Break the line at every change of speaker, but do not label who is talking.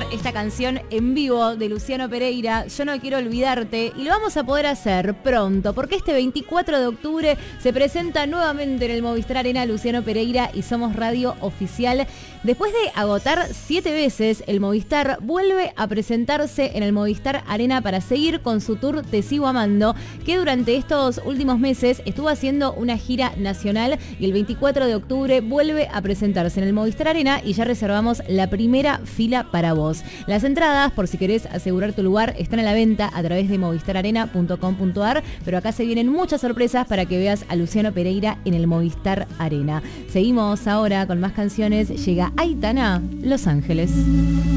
esta canción en vivo de Luciano Pereira, Yo no quiero olvidarte, y lo vamos a poder hacer pronto, porque este 24 de octubre se presenta nuevamente en el Movistar Arena Luciano Pereira y Somos Radio Oficial. Después de agotar 7 veces, el Movistar vuelve a presentarse en el Movistar Arena para seguir con su tour Te Sigo Amando, que durante estos últimos meses estuvo haciendo una gira nacional y el 24 de octubre vuelve a presentarse en el Movistar Arena y ya reservamos la primera fila para vos. Las entradas, por si querés asegurar tu lugar, están a la venta a través de movistararena.com.ar, pero acá se vienen muchas sorpresas para que veas a Luciano Pereira en el Movistar Arena. Seguimos ahora con más canciones. Llega Aitana, Los Ángeles.